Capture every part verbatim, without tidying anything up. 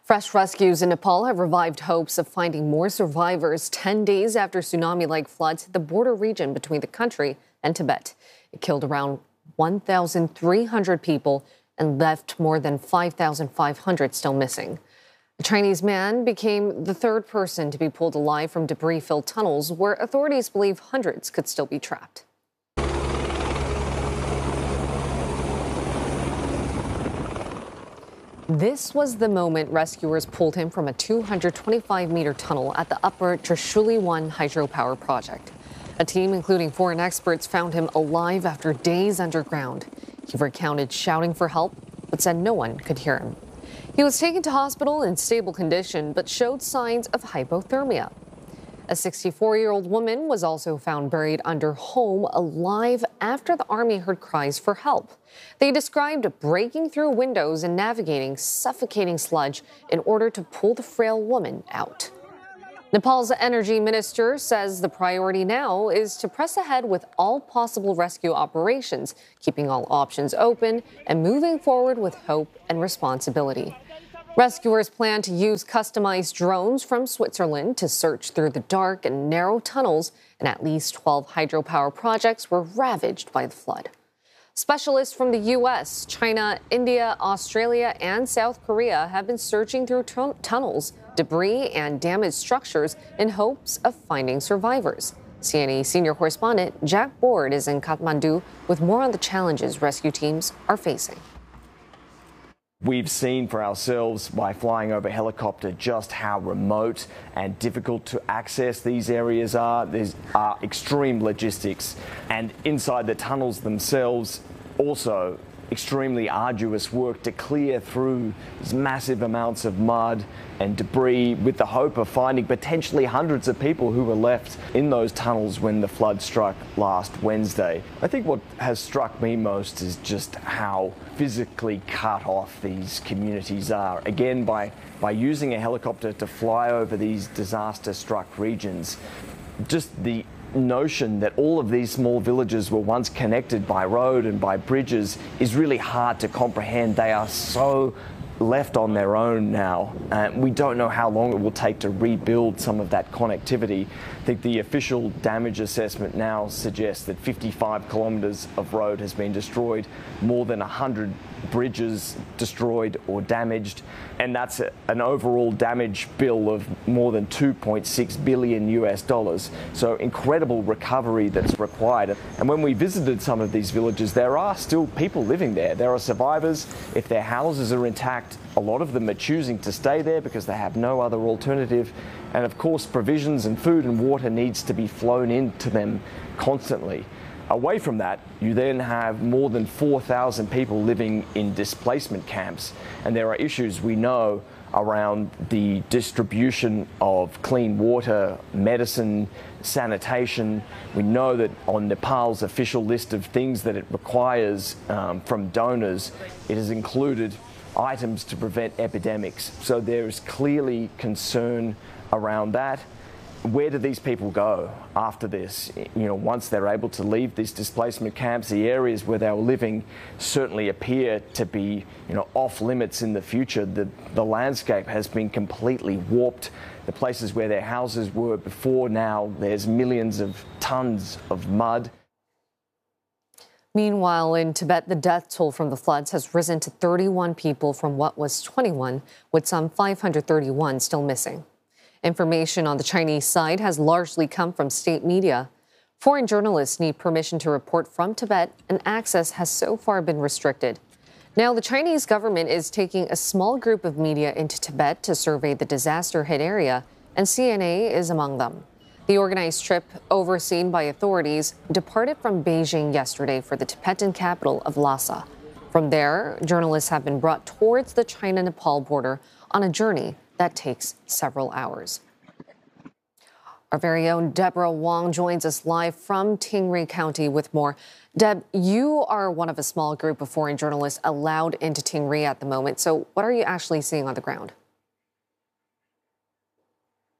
Fresh rescues in Nepal have revived hopes of finding more survivors ten days after tsunami-like floods hit the border region between the country and Tibet. It killed around one thousand three hundred people and left more than five thousand five hundred still missing. A Chinese man became the third person to be pulled alive from debris-filled tunnels where authorities believe hundreds could still be trapped. This was the moment rescuers pulled him from a two hundred twenty-five meter tunnel at the Upper Trishuli one hydropower project. A team, including foreign experts, found him alive after days underground. He recounted shouting for help, but said no one could hear him. He was taken to hospital in stable condition, but showed signs of hypothermia. A sixty-four-year-old woman was also found buried under home alive after the army heard cries for help. They described breaking through windows and navigating suffocating sludge in order to pull the frail woman out. Nepal's energy minister says the priority now is to press ahead with all possible rescue operations, keeping all options open and moving forward with hope and responsibility. Rescuers plan to use customized drones from Switzerland to search through the dark and narrow tunnels, and at least twelve hydropower projects were ravaged by the flood. Specialists from the U S, China, India, Australia, and South Korea have been searching through tun- tunnels, debris, and damaged structures in hopes of finding survivors. C N A senior correspondent Jack Board is in Kathmandu with more on the challenges rescue teams are facing. We've seen for ourselves by flying over helicopter just how remote and difficult to access these areas are. There's are extreme logistics, and inside the tunnels themselves also extremely arduous work to clear through these massive amounts of mud and debris with the hope of finding potentially hundreds of people who were left in those tunnels when the flood struck last Wednesday. I think what has struck me most is just how physically cut off these communities are. Again, by, by using a helicopter to fly over these disaster-struck regions, just the notion that all of these small villages were once connected by road and by bridges is really hard to comprehend. They are so left on their own now. Uh, we don't know how long it will take to rebuild some of that connectivity. I think the official damage assessment now suggests that fifty-five kilometres of road has been destroyed, more than one hundred bridges destroyed or damaged, and that's a, an overall damage bill of more than two point six billion U S dollars. So incredible recovery that's required. And when we visited some of these villages, there are still people living there. There are survivors. If their houses are intact, a lot of them are choosing to stay there because they have no other alternative. And of course, provisions and food and water needs to be flown into them constantly. Away from that, you then have more than four thousand people living in displacement camps. And there are issues we know around the distribution of clean water, medicine, sanitation. We know that on Nepal's official list of things that it requires um, from donors, it has included items to prevent epidemics. So there is clearly concern around that. Where do these people go after this? You know, once they're able to leave these displacement camps, the areas where they were living certainly appear to be, you know, off limits in the future. The, the landscape has been completely warped. The places where their houses were before, now there's millions of tons of mud. Meanwhile, in Tibet, the death toll from the floods has risen to thirty-one people from what was twenty-one, with some five hundred thirty-one still missing. Information on the Chinese side has largely come from state media. Foreign journalists need permission to report from Tibet, and access has so far been restricted. Now, the Chinese government is taking a small group of media into Tibet to survey the disaster-hit area, and C N A is among them. The organized trip, overseen by authorities, departed from Beijing yesterday for the Tibetan capital of Lhasa. From there, journalists have been brought towards the China-Nepal border on a journey that takes several hours. Our very own Deborah Wong joins us live from Tingri County with more. Deb, you are one of a small group of foreign journalists allowed into Tingri at the moment. So what are you actually seeing on the ground?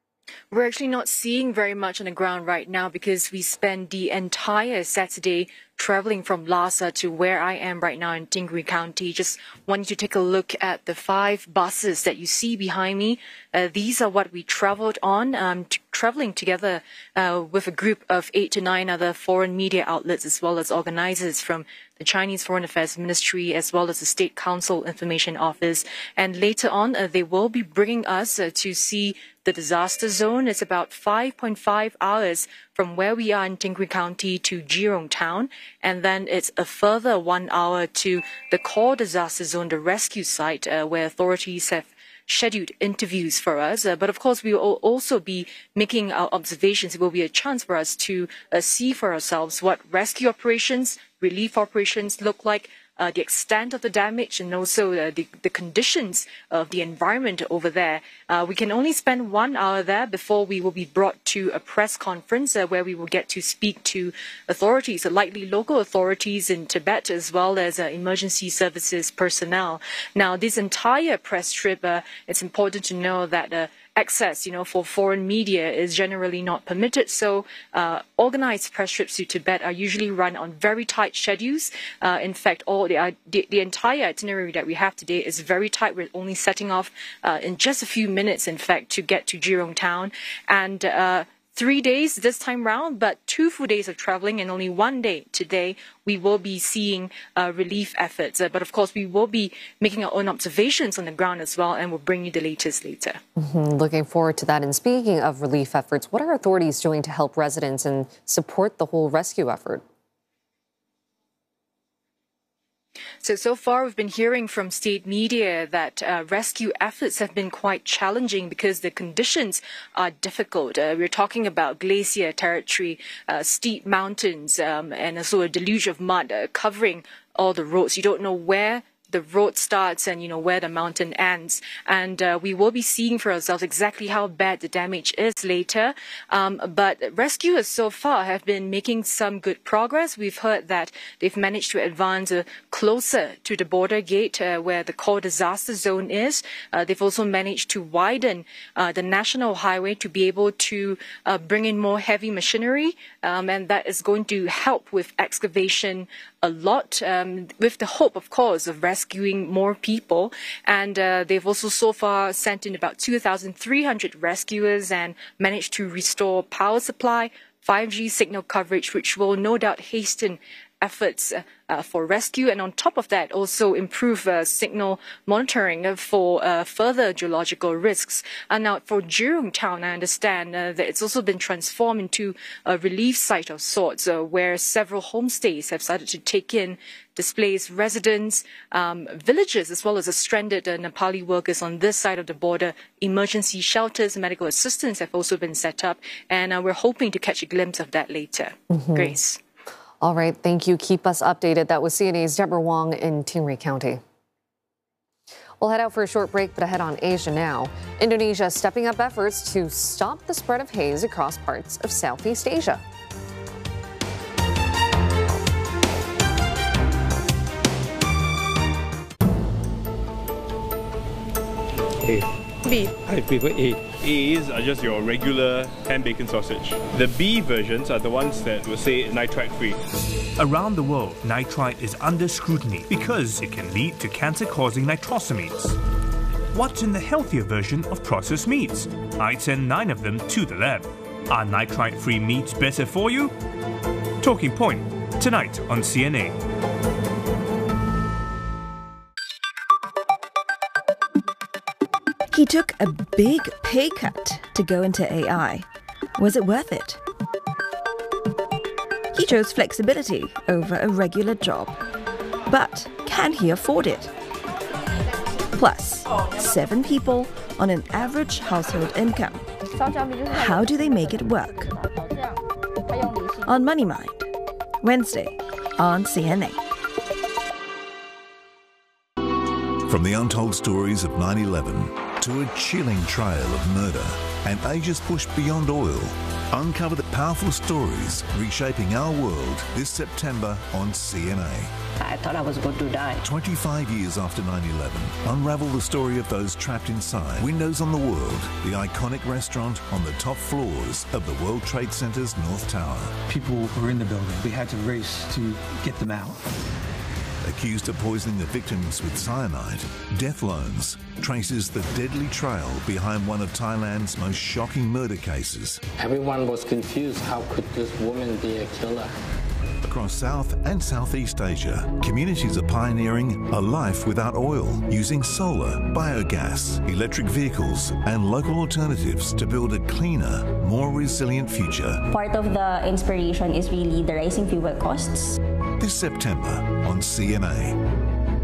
We're actually not seeing very much on the ground right now because we spent the entire Saturday traveling from Lhasa to where I am right now in Tingri County. Just want you to take a look at the five buses that you see behind me. Uh, these are what we traveled on, um, t- traveling together uh, with a group of eight to nine other foreign media outlets, as well as organizers from the Chinese Foreign Affairs Ministry, as well as the State Council Information Office. And later on, uh, they will be bringing us uh, to see the disaster zone. It's about five point five hours from where we are in Tingri County to Jurong Town. And then it's a further one hour to the core disaster zone, the rescue site, uh, where authorities have scheduled interviews for us. Uh, but of course, we will also be making our observations. It will be a chance for us to uh, see for ourselves what rescue operations, relief operations look like, uh, the extent of the damage, and also uh, the, the conditions of the environment over there. Uh, we can only spend one hour there before we will be brought to a press conference uh, where we will get to speak to authorities, uh, likely local authorities in Tibet, as well as uh, emergency services personnel. Now, this entire press trip, uh, it's important to know that uh, access, you know, for foreign media is generally not permitted. So uh, organized press trips to Tibet are usually run on very tight schedules. Uh, in fact, all the, uh, the the entire itinerary that we have today is very tight. We're only setting off uh, in just a few minutes, in fact, to get to Jurong Town. And uh, three days this time round, but two full days of traveling and only one day today, we will be seeing uh, relief efforts. Uh, but of course, we will be making our own observations on the ground as well, and we'll bring you the latest later. Mm-hmm. Looking forward to that. And speaking of relief efforts, what are authorities doing to help residents and support the whole rescue effort? So, so far we've been hearing from state media that uh, rescue efforts have been quite challenging because the conditions are difficult. Uh, we're talking about glacier territory, uh, steep mountains, um, and also a deluge of mud uh, covering all the roads. You don't know where the road starts and, you know, where the mountain ends. And uh, we will be seeing for ourselves exactly how bad the damage is later. Um, but rescuers so far have been making some good progress. We've heard that they've managed to advance uh, closer to the border gate uh, where the core disaster zone is. Uh, they've also managed to widen uh, the national highway to be able to uh, bring in more heavy machinery. Um, and that is going to help with excavation a lot, um, with the hope, of course, of rescuing more people. And uh, they've also so far sent in about two thousand three hundred rescuers and managed to restore power supply, five G signal coverage, which will no doubt hasten efforts uh, uh, for rescue, and on top of that also improve uh, signal monitoring for uh, further geological risks. And now for Jurong Town, I understand uh, that it's also been transformed into a relief site of sorts, uh, where several homestays have started to take in displaced residents, um, villagers, as well as the stranded uh, Nepali workers on this side of the border. Emergency shelters, medical assistance have also been set up, and uh, we're hoping to catch a glimpse of that later. Mm-hmm. Grace. All right, thank you. Keep us updated. That was C N A's Deborah Wong in Tingri County. We'll head out for a short break, but ahead on Asia now. Indonesia stepping up efforts to stop the spread of haze across parts of Southeast Asia. A. B. I prefer A. A's are just your regular ham bacon sausage. The B versions are the ones that will say nitrite free. Around the world, nitrite is under scrutiny because it can lead to cancer-causing nitrosamines. What's in the healthier version of processed meats? I'd send nine of them to the lab. Are nitrite-free meats better for you? Talking Point, tonight on C N A. He took a big pay cut to go into A I. Was it worth it? He chose flexibility over a regular job. But can he afford it? Plus, seven people on an average household income. How do they make it work? On Money Mind, Wednesday on C N A. From the untold stories of nine eleven to a chilling trail of murder and ages pushed beyond oil, uncover the powerful stories reshaping our world this September on C N A. I thought I was going to die. twenty-five years after nine eleven, unravel the story of those trapped inside Windows on the World, the iconic restaurant on the top floors of the World Trade Center's North Tower. People were in the building. We had to race to get them out. Accused of poisoning the victims with cyanide, Death Loans traces the deadly trail behind one of Thailand's most shocking murder cases. Everyone was confused. How could this woman be a killer? Across South and Southeast Asia, communities are pioneering a life without oil, using solar, biogas, electric vehicles, and local alternatives to build a cleaner, more resilient future. Part of the inspiration is really the rising fuel costs. This September on C N A.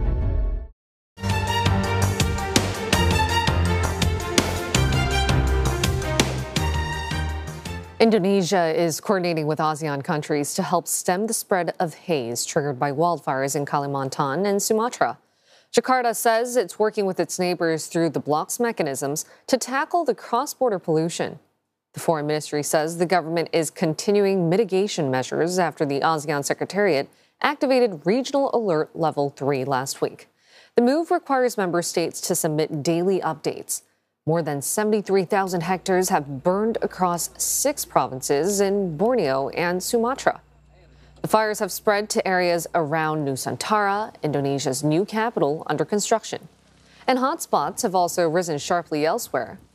Indonesia is coordinating with ASEAN countries to help stem the spread of haze triggered by wildfires in Kalimantan and Sumatra. Jakarta says it's working with its neighbors through the bloc's mechanisms to tackle the cross-border pollution. The Foreign Ministry says the government is continuing mitigation measures after the ASEAN Secretariat activated Regional Alert Level three last week. The move requires member states to submit daily updates. More than seventy-three thousand hectares have burned across six provinces in Borneo and Sumatra. The fires have spread to areas around Nusantara, Indonesia's new capital, under construction. And hotspots have also risen sharply elsewhere.